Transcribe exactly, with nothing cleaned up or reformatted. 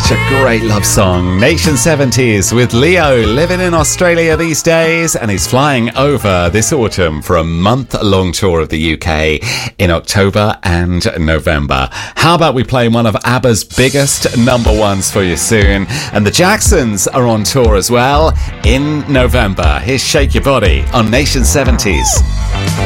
Such a great love song. Nation seventies with Leo, living in Australia these days, and he's flying over this autumn for a month-long tour of the U K in October and November. How about we play one of ABBA's biggest number ones for you soon? And the Jacksons are on tour as well in November. Here's Shake Your Body on Nation seventies.